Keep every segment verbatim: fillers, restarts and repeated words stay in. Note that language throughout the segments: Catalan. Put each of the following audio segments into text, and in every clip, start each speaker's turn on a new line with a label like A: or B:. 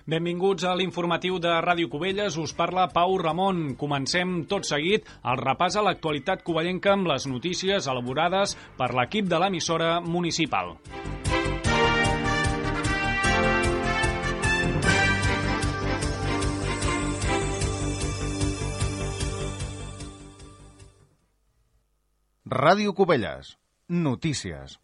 A: Benvinguts a l'informatiu de Ràdio Cubelles. Us parla Pau Ramon. Comencem tot seguit el repàs a l'actualitat covellenca amb les notícies elaborades per l'equip de l'emissora municipal.
B: Ràdio Cubelles. Notícies.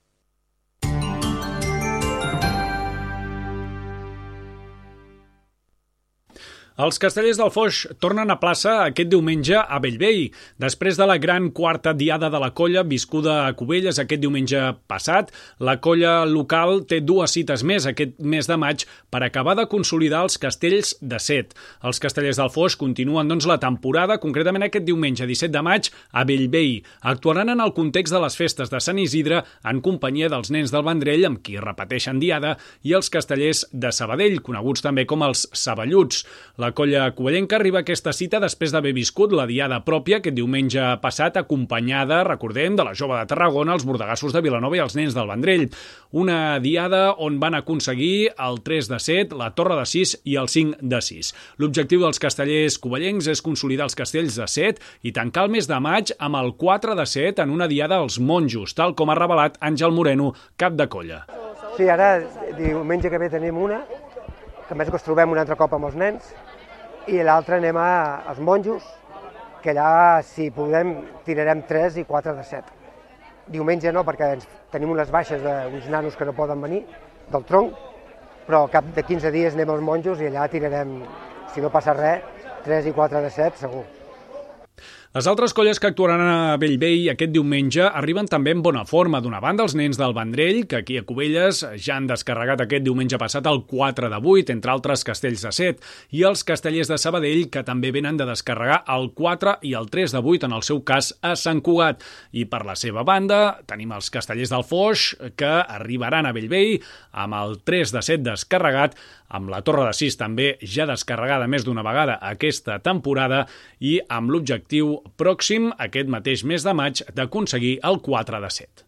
A: Els Castellers del Foix tornen a plaça aquest diumenge a Bellvei. Després de la gran quarta diada de la colla viscuda a Cubelles aquest diumenge passat, la colla local té dues cites més aquest mes de maig per acabar de consolidar els castells de set. Els Castellers del Foix continuen doncs la temporada, concretament aquest diumenge disset de maig a Bellvei. Actuaran en el context de les festes de Sant Isidre en companyia dels nens del Vendrell, amb qui repeteixen diada, i els castellers de Sabadell, coneguts també com els Saballuts. La colla covellenca arriba a aquesta cita després d'haver viscut la diada pròpia aquest diumenge passat, acompanyada, recordem, de la Jove de Tarragona, els Bordegassos de Vilanova i els nens del Vendrell. Una diada on van aconseguir el tres de set, la torre de sis i el cinc de sis. L'objectiu dels castellers covellencs és consolidar els castells de set i tancar el mes de maig amb el quatre de set en una diada als monjos, tal com ha revelat Àngel Moreno, cap de colla.
C: Sí, ara diumenge que ve tenim una, que a més que ens trobem un altre cop amb els nens, i l'altre anem a, als monjos, que allà, si podem, tirarem tres i quatre de set. Diumenge no, perquè ens tenim unes baixes d'uns nanos que no poden venir del tronc, però al cap de quinze dies anem als monjos i allà tirarem, si no passa res, tres i quatre de set, segur.
A: Les altres colles que actuaran a Bellvei aquest diumenge arriben també en bona forma. D'una banda, els nens del Vendrell, que aquí a Cubelles ja han descarregat aquest diumenge passat el quatre de vuit, entre altres castells de set, i els castellers de Sabadell, que també venen de descarregar el quatre i el tres de vuit, en el seu cas a Sant Cugat. I per la seva banda, tenim els castellers del Foix, que arribaran a Bellvei amb el tres de set descarregat, amb la torre de sis també ja descarregada més d'una vegada aquesta temporada i amb l'objectiu pròxim, aquest mateix mes de maig, d'aconseguir el quatre de set.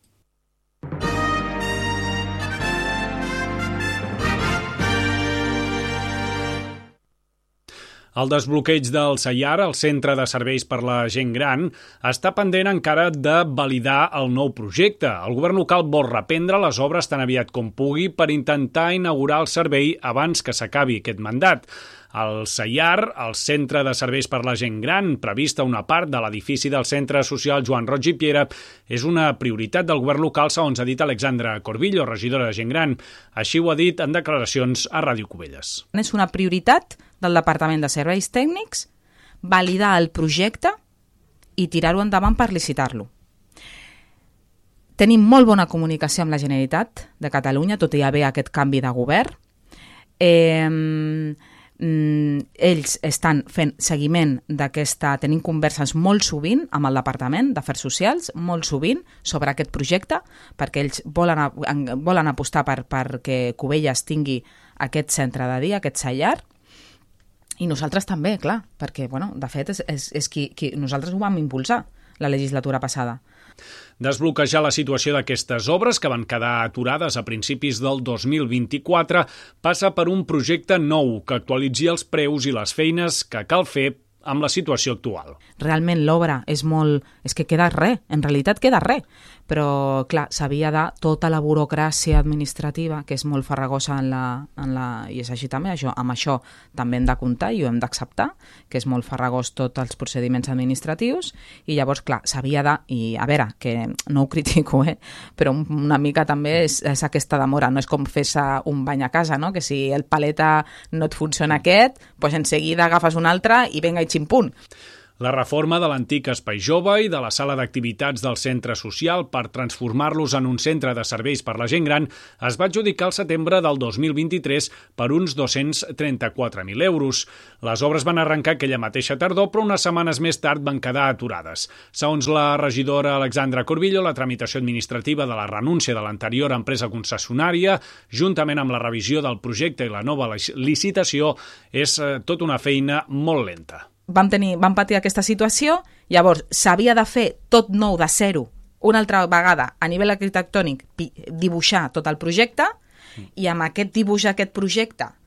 A: El desbloqueig del CEIAR, el Centre de Serveis per la Gent Gran, està pendent encara de validar el nou projecte. El govern local vol reprendre les obres tan aviat com pugui per intentar inaugurar el servei abans que s'acabi aquest mandat. El CEIAR, el Centre de Serveis per la Gent Gran, prevista una part de l'edifici del Centre Social Joan Roig i Piera, és una prioritat del govern local, segons ha dit Alexandra Corbillo, regidora de Gent Gran. Així ho ha dit en declaracions a Ràdio Cubelles.
D: És una prioritat del Departament de Serveis Tècnics validar el projecte i tirar-ho endavant per licitar-lo. Tenim molt bona comunicació amb la Generalitat de Catalunya, tot i haver aquest canvi de govern. Eh... ells estan fent seguiment d'aquesta, tenim converses molt sovint amb el Departament d'Afers Socials, molt sovint, sobre aquest projecte, perquè ells volen, volen apostar per, perquè Cubelles tingui aquest centre de dia, aquest CEIAR, i nosaltres també, clar, perquè, bueno, de fet, és, és, és qui, qui, nosaltres ho vam impulsar la legislatura passada.
A: Desbloquejar la situació d'aquestes obres, que van quedar aturades a principis del dos mil vint-i-quatre, passa per un projecte nou que actualitzi els preus i les feines que cal fer amb la situació actual.
D: Realment l'obra és molt... és que queda res, en realitat queda res, però clar, s'havia de tota la burocràcia administrativa, que és molt farragosa en la, en la, i és així també, això, amb això també hem de comptar i ho hem d'acceptar, que és molt farragós tots els procediments administratius, i llavors, clar, s'havia de... i a veure, que no ho critico, eh? Però una mica també és, és aquesta demora, no és com fer-se un bany a casa, no? Que si el paleta no et funciona aquest, doncs en seguida agafes un altre i venga i ximpun.
A: La reforma de l'antic Espai Jove i de la sala d'activitats del centre social per transformar-los en un centre de serveis per la gent gran es va adjudicar al setembre del dos mil vint-i-tres per uns dos-cents trenta-quatre mil euros. Les obres van arrencar aquella mateixa tardor, però unes setmanes més tard van quedar aturades. Segons la regidora Alexandra Corbillo, la tramitació administrativa de la renúncia de l'anterior empresa concessionària, juntament amb la revisió del projecte i la nova licitació, és eh, tota una feina molt lenta.
D: Vam, tenir, vam patir aquesta situació, llavors s'havia de fer tot nou de zero una altra vegada a nivell arquitectònic, dibuixar tot el projecte, i amb aquest dibuix, aquest projecte,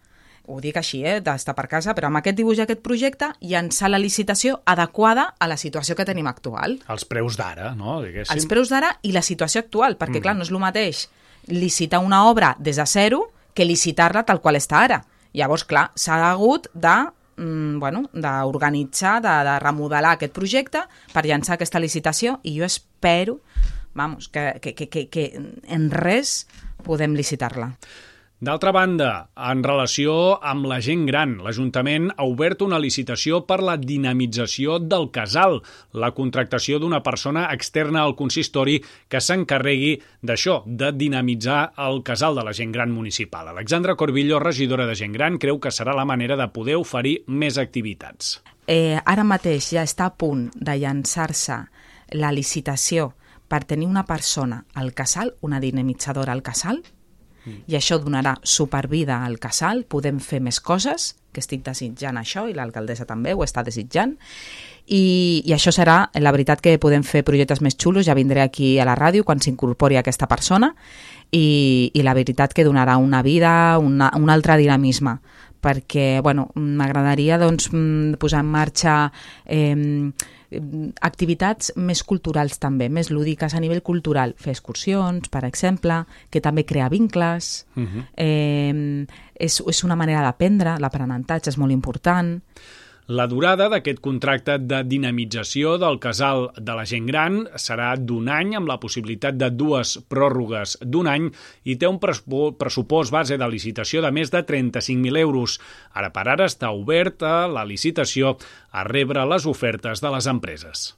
D: ho dic així, eh, d'estar per casa, però amb aquest dibuix i aquest projecte llançar la licitació adequada a la situació que tenim actual.
A: Els preus d'ara, no? Diguéssim.
D: Els preus d'ara i la situació actual, perquè, mm. clar, no és el mateix licitar una obra des de zero que licitar-la tal qual està ara. Llavors, clar, s'ha hagut de mm, bueno, d'organitzar, de, de remodelar aquest projecte per llançar aquesta licitació i jo espero vamos, que, que, que, que, que en res podem licitar-la.
A: D'altra banda, en relació amb la gent gran, l'Ajuntament ha obert una licitació per la dinamització del casal, la contractació d'una persona externa al consistori que s'encarregui d'això, de dinamitzar el casal de la gent gran municipal. Alexandra Corbillo, regidora de gent gran, creu que serà la manera de poder oferir més activitats.
D: Eh, ara mateix ja està a punt de llançar-se la licitació per tenir una persona al casal, una dinamitzadora al casal, mm. i això donarà supervida al casal, podem fer més coses, que estic desitjant això, i l'alcaldessa també ho està desitjant, i, i això serà, la veritat que podem fer projectes més xulos, ja vindré aquí a la ràdio quan s'incorpori aquesta persona, i, i la veritat que donarà una vida, una, un altre dinamisme, perquè bueno, m'agradaria doncs, posar en marxa eh, activitats més culturals també, més lúdiques a nivell cultural, fer excursions, per exemple, que també crea vincles, uh-huh. eh, és, és una manera d'aprendre, l'aprenentatge és molt important.
A: La durada d'aquest contracte de dinamització del casal de la gent gran serà d'un any amb la possibilitat de dues pròrrogues d'un any i té un pressupost base de licitació de més de trenta-cinc mil euros. Ara per ara està oberta la licitació a rebre les ofertes de les empreses.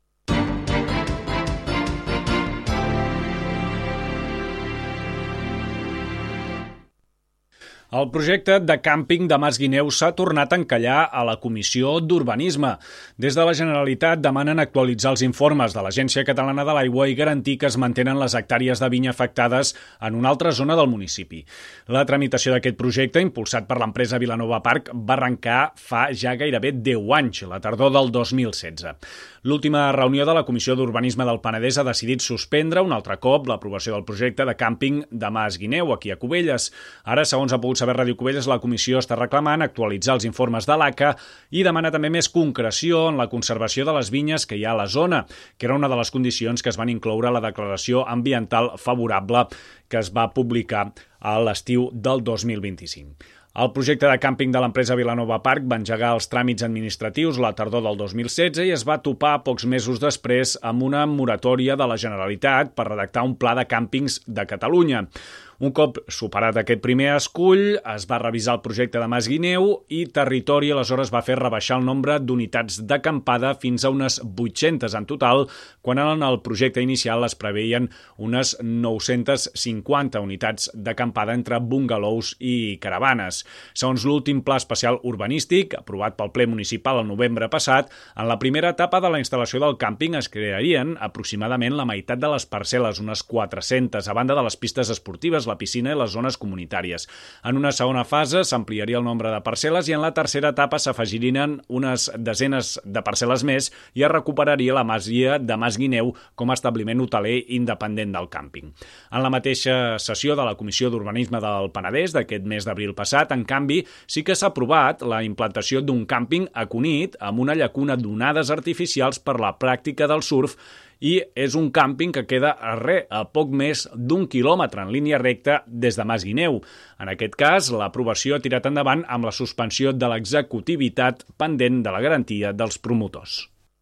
A: El projecte de càmping de Mas Guineu s'ha tornat a encallar a la Comissió d'Urbanisme. Des de la Generalitat demanen actualitzar els informes de l'Agència Catalana de l'Aigua i garantir que es mantenen les hectàrees de vinya afectades en una altra zona del municipi. La tramitació d'aquest projecte, impulsat per l'empresa Vilanova Park, va arrencar fa ja gairebé deu anys, la tardor del dos mil setze. L'última reunió de la Comissió d'Urbanisme del Penedès ha decidit suspendre un altre cop l'aprovació del projecte de càmping de Mas Guineu, aquí a Cubelles. Ara, segons ha pogut saber Ràdio Cubelles, la comissió està reclamant actualitzar els informes de l'A C A i demana també més concreció en la conservació de les vinyes que hi ha a la zona, que era una de les condicions que es van incloure a la declaració ambiental favorable que es va publicar a l'estiu del dos mil vint-i-cinc. El projecte de càmping de l'empresa Vilanova Park va engegar els tràmits administratius la tardor del dos mil setze i es va topar pocs mesos després amb una moratòria de la Generalitat per redactar un pla de càmpings de Catalunya. Un cop superat aquest primer escull, es va revisar el projecte de Mas Guineu i Territori aleshores va fer rebaixar el nombre d'unitats d'acampada fins a unes vuit-centes en total, quan en el projecte inicial es preveien unes nou-centes cinquanta unitats d'acampada entre bungalows i caravanes. Segons l'últim Pla Especial Urbanístic, aprovat pel ple municipal el novembre passat, en la primera etapa de la instal·lació del càmping es crearien aproximadament la meitat de les parcel·les, unes quatre-centes, a banda de les pistes esportives, la piscina i les zones comunitàries. En una segona fase s'ampliaria el nombre de parcel·les i en la tercera etapa s'afegirien unes desenes de parcel·les més i es recuperaria la masia de Mas Guineu com a establiment hoteler independent del càmping. En la mateixa sessió de la Comissió d'Urbanisme del Penedès d'aquest mes d'abril passat, en canvi, sí que s'ha aprovat la implantació d'un càmping a Cunit amb una llacuna d'onades artificials per la pràctica del surf i és un càmping que queda a res, a poc més d'un quilòmetre en línia recta des de Mas Guineu. En aquest cas, l'aprovació ha tirat endavant amb la suspensió de l'executivitat pendent de la garantia dels promotors.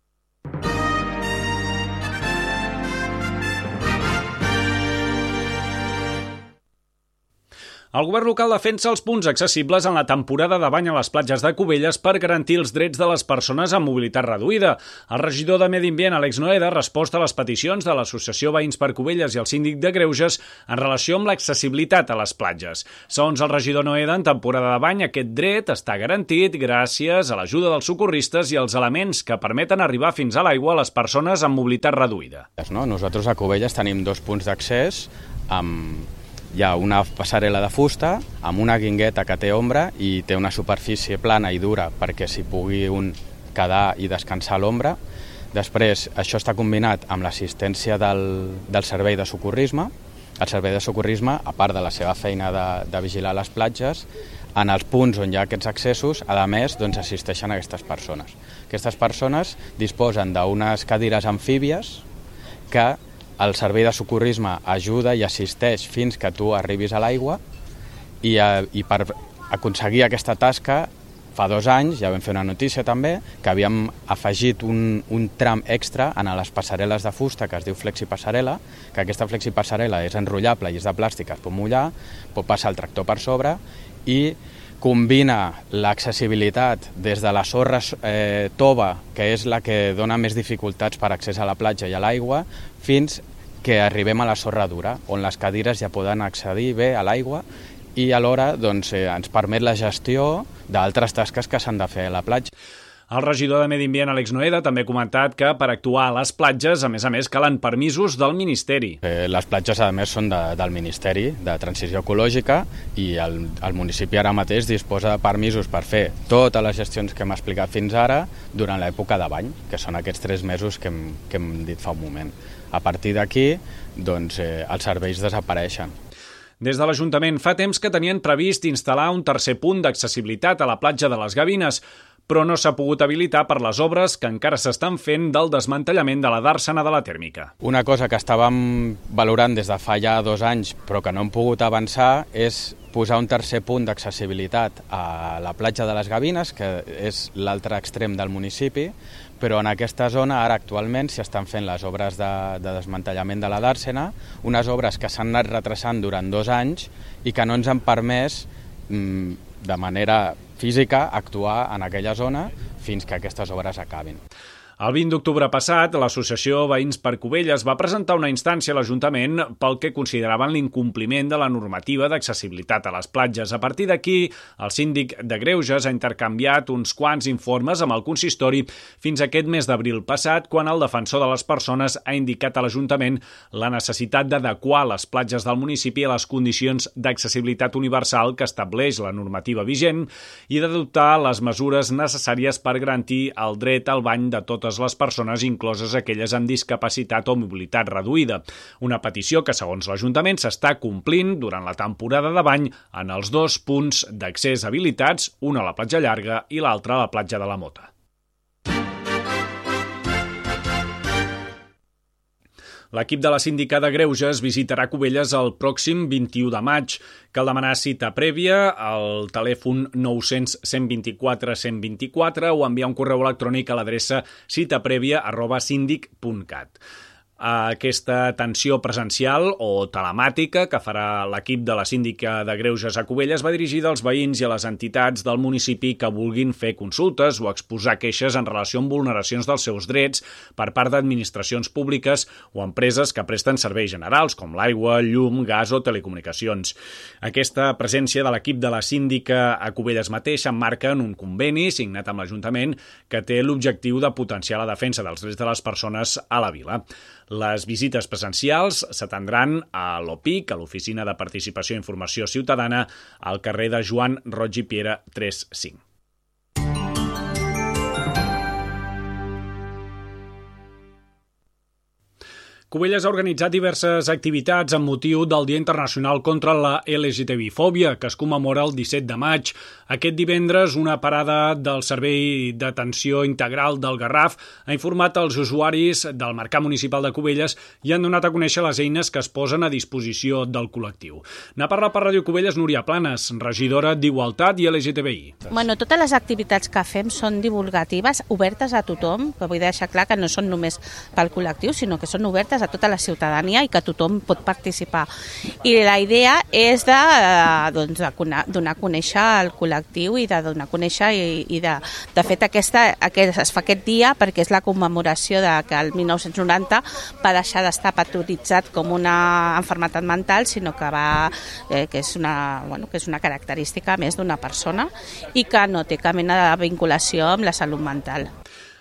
A: El govern local defensa els punts accessibles en la temporada de bany a les platges de Cubelles per garantir els drets de les persones amb mobilitat reduïda. El regidor de Medi Ambient, Àlex Noeda, ha respost a les peticions de l'Associació Veïns per Cubelles i el síndic de Greuges en relació amb l'accessibilitat a les platges. Segons el regidor Noeda, en temporada de bany aquest dret està garantit gràcies a l'ajuda dels socorristes i els elements que permeten arribar fins a l'aigua a les persones amb mobilitat reduïda.
E: No? Nosaltres a Cubelles tenim dos punts d'accés amb... Hi ha una passarel·la de fusta amb una guingueta que té ombra i té una superfície plana i dura perquè s'hi pugui un quedar i descansar a l'ombra. Després, això està combinat amb l'assistència del, del servei de socorrisme el servei de socorrisme, a part de la seva feina de, de vigilar les platges, en els punts on hi ha aquests accessos, a més, doncs, assisteixen a aquestes persones. Aquestes persones disposen d'unes cadires amfíbies que el servei de socorrisme ajuda i assisteix fins que tu arribis a l'aigua i, i per aconseguir aquesta tasca fa dos anys, ja vam fer una notícia també, que havíem afegit un, un tram extra en les passarel·les de fusta que es diu flexipassarel·la, que aquesta flexipassarel·la és enrotllable i és de plàstic, es pot mullar, pot passar el tractor per sobre i combina l'accessibilitat des de la sorra eh, tova, que és la que dona més dificultats per accés a la platja i a l'aigua, fins que arribem a la sorra dura, on les cadires ja poden accedir bé a l'aigua i alhora doncs, eh, ens permet la gestió d'altres tasques que s'han de fer a la platja.
A: El regidor de Medi Ambient, Àlex Noeda, també ha comentat que per actuar a les platges, a més a més, calen permisos del Ministeri.
E: Eh, les platges, a més, són de, del Ministeri de Transició Ecològica i el, el municipi ara mateix disposa de permisos per fer totes les gestions que hem explicat fins ara durant l'època de bany, que són aquests tres mesos que hem, que hem dit fa un moment. A partir d'aquí, doncs, eh, els serveis desapareixen.
A: Des de l'Ajuntament fa temps que tenien previst instal·lar un tercer punt d'accessibilitat a la platja de les Gavines, però no s'ha pogut habilitar per les obres que encara s'estan fent del desmantellament de la dàrsena de la tèrmica.
E: Una cosa que estàvem valorant des de fa ja dos anys, però que no hem pogut avançar, és posar un tercer punt d'accessibilitat a la platja de les Gavines, que és l'altre extrem del municipi, però en aquesta zona ara actualment s'hi estan fent les obres de, de desmantellament de la dàrsena, unes obres que s'han anat retrasant durant dos anys i que no ens han permès mm, de manera física actuar en aquella zona fins que aquestes obres acabin.
A: El vint d'octubre passat, l'Associació Veïns per Cubelles va presentar una instància a l'Ajuntament pel que consideraven l'incompliment de la normativa d'accessibilitat a les platges. A partir d'aquí, el síndic de Greuges ha intercanviat uns quants informes amb el consistori fins a aquest mes d'abril passat, quan el defensor de les persones ha indicat a l'Ajuntament la necessitat d'adequar les platges del municipi a les condicions d'accessibilitat universal que estableix la normativa vigent i d'adoptar les mesures necessàries per garantir el dret al bany de totes les persones, incloses aquelles amb discapacitat o mobilitat reduïda. Una petició que, segons l'Ajuntament, s'està complint durant la temporada de bany en els dos punts d'accés habilitats, una a la platja Llarga i l'altra a la platja de la Mota. L'equip de la síndica de Greuges visitarà Cubelles el pròxim vint-i-u de maig. Cal demanar cita prèvia al telèfon nou cents, cent vint-i-quatre, cent vint-i-quatre o enviar un correu electrònic a l'adreça citaprèvia arroba síndic punt cat. Aquesta atenció presencial o telemàtica que farà l'equip de la síndica de Greuges a Cubelles va dirigida als veïns i a les entitats del municipi que vulguin fer consultes o exposar queixes en relació amb vulneracions dels seus drets per part d'administracions públiques o empreses que presten serveis generals com l'aigua, llum, gas o telecomunicacions. Aquesta presència de l'equip de la síndica a Cubelles mateix emmarca en un conveni signat amb l'Ajuntament que té l'objectiu de potenciar la defensa dels drets de les persones a la vila. Les visites presencials s'atendran a l'O P I C, a l'Oficina de Participació i Informació Ciutadana, al carrer de Joan Roig i Piera tres cinc. Cubelles ha organitzat diverses activitats amb motiu del Dia Internacional contra la L G T B fòbia, que es commemora el disset de maig. Aquest divendres, una parada del Servei d'Atenció Integral del Garraf ha informat els usuaris del Mercat Municipal de Cubelles i han donat a conèixer les eines que es posen a disposició del col·lectiu. N'ha parlat per Ràdio Cubelles Núria Planes, regidora d'Igualtat i L G T B I.
F: Bueno, totes les activitats que fem són divulgatives, obertes a tothom, que vull deixar clar que no són només pel col·lectiu, sinó que són obertes a tota la ciutadania i que tothom pot participar. I la idea és de, doncs, de donar a conèixer el col·lectiu i de donar a conèixer i, i de, de fet aquesta, aquest, es fa aquest dia perquè és la commemoració de que el mil nou-cents noranta va deixar d'estar patologitzat com una malaltia mental, sinó que va eh, que és una, bueno, que és una característica més d'una persona i que no té cap mena de vinculació amb la salut mental.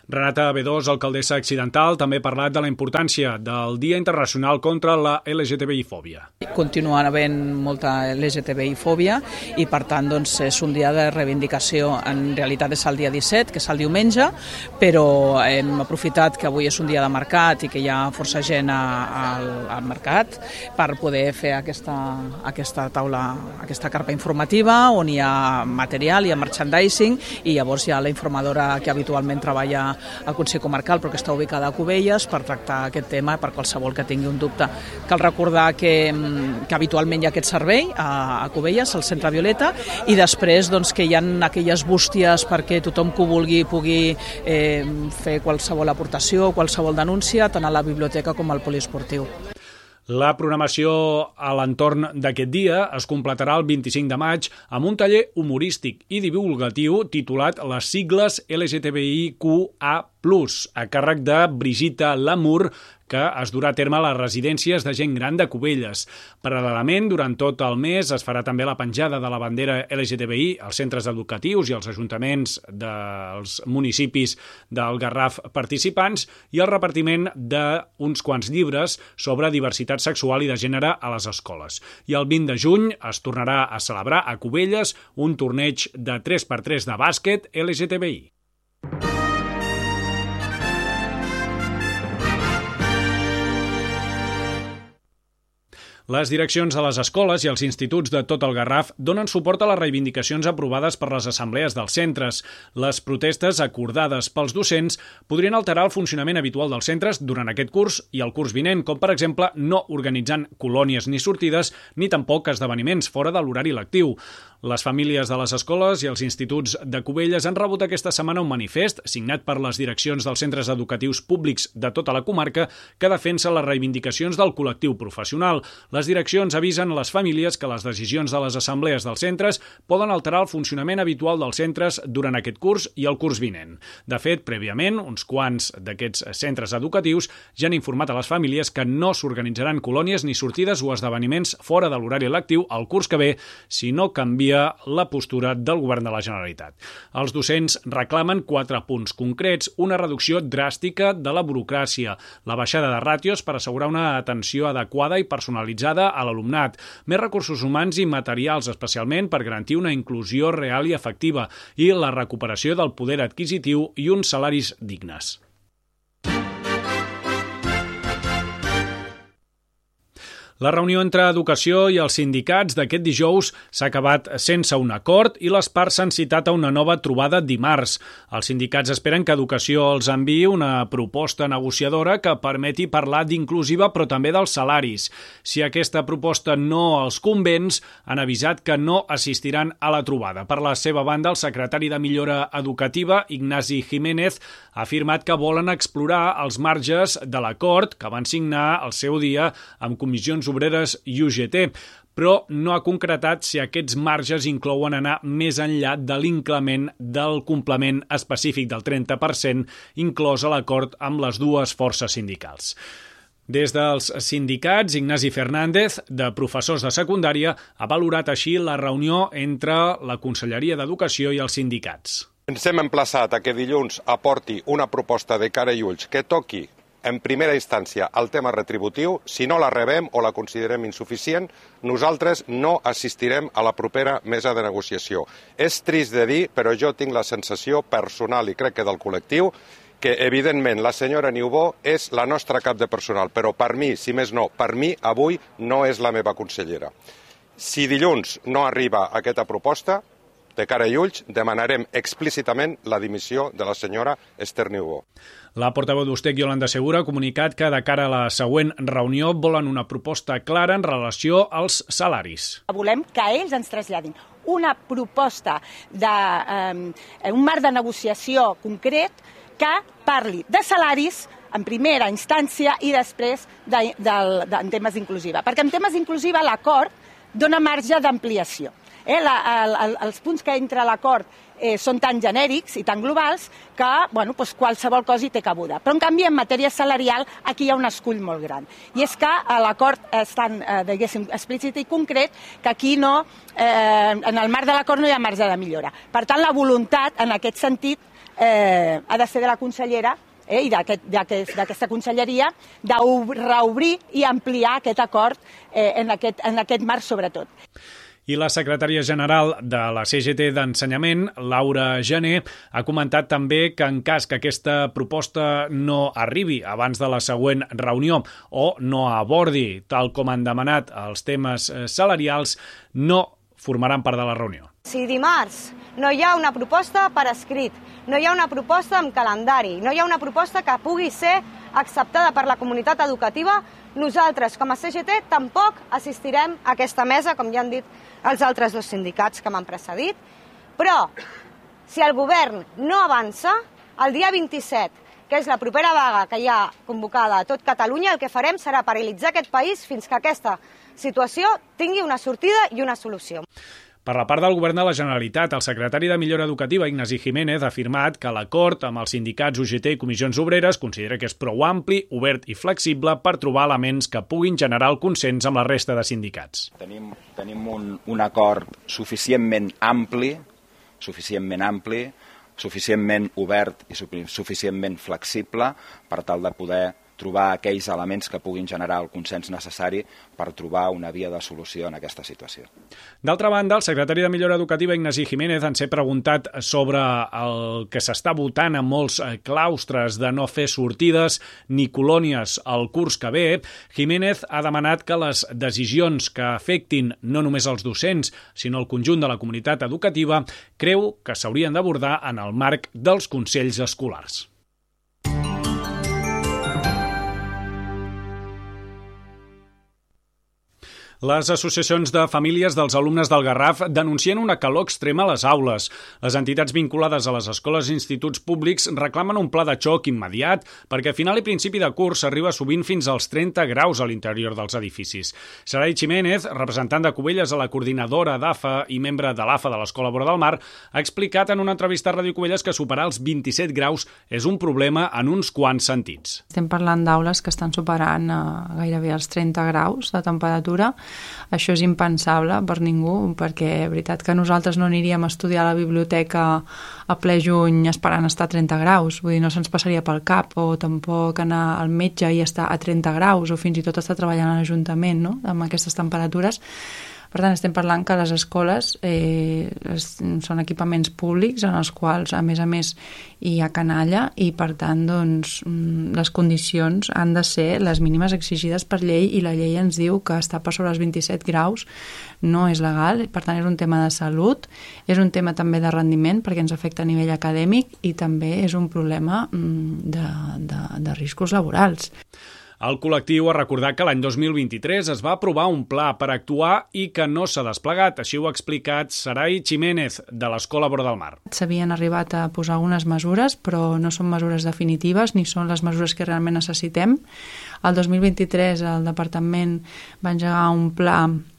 A: Renata Bedós, alcaldessa accidental, també ha parlat de la importància del Dia Internacional contra la L G T B I-fòbia.
G: Continua havent molta L G T B I-fòbia i, per tant, doncs, és un dia de reivindicació. En realitat és el dia disset, que és el diumenge, però hem aprofitat que avui és un dia de mercat i que hi ha força gent al, al mercat per poder fer aquesta, aquesta taula, aquesta carpa informativa on hi ha material, hi ha merchandising i llavors hi ha la informadora que habitualment treballa al Consell Comarcal però que està ubicada a Cubelles per tractar aquest tema per qualsevol que tingui un dubte. Cal recordar que, que habitualment hi ha aquest servei a, a Cubelles, al Centre Violeta, i després doncs, que hi ha aquelles bústies perquè tothom que ho vulgui pugui eh, fer qualsevol aportació, qualsevol denúncia, tant a la biblioteca com al poliesportiu.
A: La programació a l'entorn d'aquest dia es completarà el vint-i-cinc de maig amb un taller humorístic i divulgatiu titulat Les sigles L G T B I Q A plus, a càrrec de Brigitte Lamour, que es durà a terme a les residències de gent gran de Cubelles. Paral·lelament, durant tot el mes es farà també la penjada de la bandera L G T B I als centres educatius i als ajuntaments dels municipis del Garraf participants i el repartiment d'uns quants llibres sobre diversitat sexual i de gènere a les escoles. I el vint de juny es tornarà a celebrar a Cubelles un torneig de tres per tres de bàsquet L G T B I. Les direccions de les escoles i els instituts de tot el Garraf donen suport a les reivindicacions aprovades per les assemblees dels centres. Les protestes acordades pels docents podrien alterar el funcionament habitual dels centres durant aquest curs i el curs vinent, com per exemple no organitzant colònies ni sortides ni tampoc esdeveniments fora de l'horari lectiu. Les famílies de les escoles i els instituts de Cubelles han rebut aquesta setmana un manifest signat per les direccions dels centres educatius públics de tota la comarca que defensa les reivindicacions del col·lectiu professional. Les direccions avisen a les famílies que les decisions de les assemblees dels centres poden alterar el funcionament habitual dels centres durant aquest curs i el curs vinent. De fet, prèviament, uns quants d'aquests centres educatius ja han informat a les famílies que no s'organitzaran colònies ni sortides o esdeveniments fora de l'horari lectiu el curs que ve si no canvia la postura del govern de la Generalitat. Els docents reclamen quatre punts concrets: una reducció dràstica de la burocràcia, la baixada de ràtios per assegurar una atenció adequada i personalitzada a l'alumnat, més recursos humans i materials, especialment per garantir una inclusió real i efectiva, i la recuperació del poder adquisitiu i uns salaris dignes. La reunió entre Educació i els sindicats d'aquest dijous s'ha acabat sense un acord i les parts s'han citat a una nova trobada dimarts. Els sindicats esperen que Educació els enviï una proposta negociadora que permeti parlar d'inclusiva però també dels salaris. Si aquesta proposta no els convenç, han avisat que no assistiran a la trobada. Per la seva banda, el secretari de Millora Educativa, Ignasi Jiménez, ha afirmat que volen explorar els marges de l'acord que van signar al seu dia amb comissions obreres i U G T, però no ha concretat si aquests marges inclouen anar més enllà de l'increment del complement específic del trenta per cent inclòs a l'acord amb les dues forces sindicals. Des dels sindicats, Ignasi Fernández, de professors de secundària, ha valorat així la reunió entre la Conselleria d'Educació i els sindicats.
H: Ens hem emplaçat a que dilluns aporti una proposta de cara i ulls que toqui en primera instància el tema retributiu. Si no la rebem o la considerem insuficient, nosaltres no assistirem a la propera mesa de negociació. És trist de dir, però jo tinc la sensació personal i crec que del col·lectiu que, evidentment, la senyora Niubó és la nostra cap de personal, però per mi, si més no, per mi avui no és la meva consellera. Si dilluns no arriba aquesta proposta, de cara i ulls, demanarem explícitament la dimissió de la senyora Esther Niubó.
A: La portaveu d'Ustec, Yolanda Segura, ha comunicat que de cara a la següent reunió volen una proposta clara en relació als salaris.
I: Volem que ells ens traslladin una proposta d'un eh, marc de negociació concret que parli de salaris en primera instància i després de, de, de, en temes d'inclusiva. Perquè en temes d'inclusiva l'acord dona marge d'ampliació. Eh, la, el, els punts que entra a l'acord eh, són tan genèrics i tan globals que bueno, doncs qualsevol cosa hi té cabuda. Però, en canvi, en matèria salarial, aquí hi ha un escull molt gran. I és que a l'acord és tan, eh, diguéssim, explícit i concret que aquí no, eh, en el marc de l'acord no hi ha marge de millora. Per tant, la voluntat, en aquest sentit, eh, ha de ser de la consellera eh, i d'aquesta aquest, conselleria de reobrir i ampliar aquest acord eh, en, aquest, en aquest marc sobretot.
A: I la secretària general de la C G T d'Ensenyament, Laura Gené, ha comentat també que en cas que aquesta proposta no arribi abans de la següent reunió o no abordi, tal com han demanat, els temes salarials, no formaran part de la reunió.
J: Si dimarts no hi ha una proposta per escrit, no hi ha una proposta amb calendari, no hi ha una proposta que pugui ser acceptada per la comunitat educativa, nosaltres, com a C G T, tampoc assistirem a aquesta mesa, com ja han dit els altres dos sindicats que m'han precedit, però si el govern no avança, el dia vint-i-set, que és la propera vaga que hi ha convocada a tot Catalunya, el que farem serà paralitzar aquest país fins que aquesta situació tingui una sortida i una solució.
A: Per la part del Govern de la Generalitat, el secretari de Millora Educativa, Ignasi Jiménez, ha afirmat que l'acord amb els sindicats U G T i comissions obreres considera que és prou ampli, obert i flexible per trobar elements que puguin generar el consens amb la resta de sindicats.
K: Tenim, tenim un, un acord suficientment ampli, suficientment ampli, suficientment obert i suficientment flexible per tal de poder trobar aquells elements que puguin generar el consens necessari per trobar una via de solució en aquesta situació.
A: D'altra banda, el secretari de Millora Educativa, Ignasi Jiménez, en s'ha preguntat sobre el que s'està votant a molts claustres de no fer sortides ni colònies al curs que ve. Jiménez ha demanat que les decisions que afectin no només els docents, sinó el conjunt de la comunitat educativa, creu que s'haurien d'abordar en el marc dels consells escolars. Les associacions de famílies dels alumnes del Garraf denuncien una calor extrema a les aules. Les entitats vinculades a les escoles i instituts públics reclamen un pla de xoc immediat perquè a final i principi de curs s'arriba sovint fins als trenta graus a l'interior dels edificis. Sarai Jiménez, representant de Cubelles a la coordinadora d'A F A i membre de l'A F A de l'Escola Vora del Mar, ha explicat en una entrevista a Ràdio Cubelles que superar els vint-i-set graus és un problema en uns quants sentits.
L: Estem parlant d'aules que estan superant eh, gairebé els trenta graus de temperatura. Això és impensable per ningú, perquè és veritat que nosaltres no aniríem a estudiar a la biblioteca a ple juny esperant estar a trenta graus, vull dir, no se'ns passaria pel cap, o tampoc anar al metge i estar a trenta graus, o fins i tot estar treballant a l'Ajuntament, no?, amb aquestes temperatures. Per tant, estem parlant que les escoles eh, són equipaments públics en els quals, a més a més, hi ha canalla i, per tant, doncs, les condicions han de ser les mínimes exigides per llei i la llei ens diu que estar per sobre els vint-i-set graus no és legal. Per tant, és un tema de salut, és un tema també de rendiment perquè ens afecta a nivell acadèmic i també és un problema de, de, de riscos laborals.
A: El col·lectiu ha recordat que l'any dos mil vint-i-tres es va aprovar un pla per actuar i que no s'ha desplegat. Així ho ha explicat Sarai Jiménez, de l'Escola Vora del Mar.
L: S'havien arribat a posar algunes mesures, però no són mesures definitives ni són les mesures que realment necessitem. El dos mil vint-i-tres el departament va engegar un pla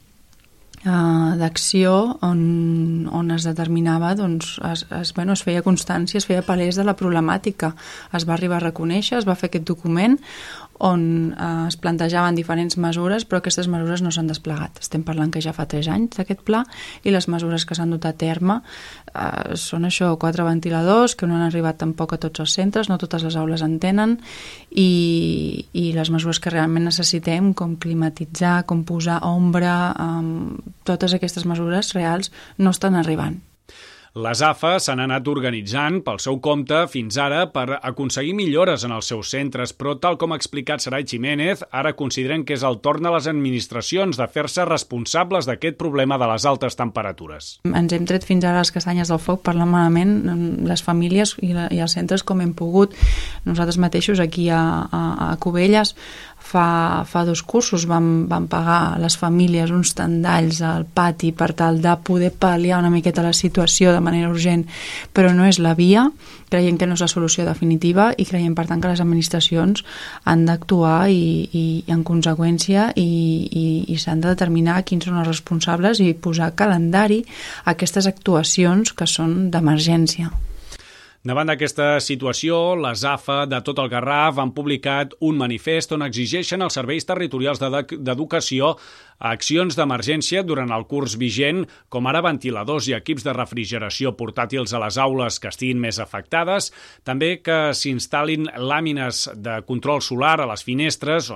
L: d'acció on, on es determinava, doncs, es, es, bueno, es feia constància, es feia palès de la problemàtica. Es va arribar a reconèixer, es va fer aquest document on eh, es plantejaven diferents mesures, però aquestes mesures no s'han desplegat. Estem parlant que ja fa tres anys d'aquest pla i les mesures que s'han dut a terme eh, són això, quatre ventiladors que no han arribat tampoc a tots els centres, no totes les aules en tenen i, i les mesures que realment necessitem, com climatitzar, com posar ombra, eh, totes aquestes mesures reals no estan arribant.
A: Les A F A s'han anat organitzant pel seu compte fins ara per aconseguir millores en els seus centres, però tal com ha explicat Sarai Jiménez, ara consideren que és el torn de les administracions de fer-se responsables d'aquest problema de les altes temperatures.
L: Ens hem tret fins ara les castanyes del foc parlant malament les famílies i, la, i els centres com hem pogut. Nosaltres mateixos aquí a, a, a Cubelles Fa, fa dos cursos vam, vam pagar a les famílies uns tendalls al pati per tal de poder pal·liar una miqueta la situació de manera urgent, però no és la via, creiem que no és la solució definitiva i creiem, per tant, que les administracions han d'actuar i, i en conseqüència i, i, i s'han de determinar quins són els responsables i posar calendari a aquestes actuacions que són d'emergència.
A: Davant d'aquesta situació, les A F A de tot el Garraf han publicat un manifest on exigeixen als serveis territorials d'educació accions d'emergència durant el curs vigent, com ara ventiladors i equips de refrigeració portàtils a les aules que estiguin més afectades, també que s'instal·lin làmines de control solar a les finestres